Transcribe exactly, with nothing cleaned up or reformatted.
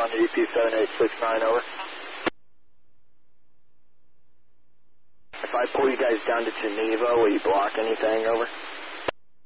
on the E P seven eight six nine, over. If I pull you guys down to Geneva, will you block anything, over?